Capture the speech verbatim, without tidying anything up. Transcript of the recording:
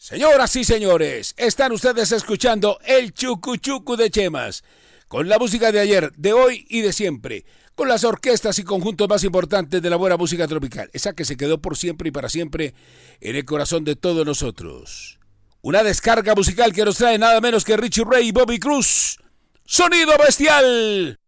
Señoras y señores, están ustedes escuchando el Chucu Chucu de Chemas, con la música de ayer, de hoy y de siempre, con las orquestas y conjuntos más importantes de la buena música tropical, esa que se quedó por siempre y para siempre en el corazón de todos nosotros. Una descarga musical que nos trae nada menos que Richie Ray y Bobby Cruz. ¡Sonido bestial!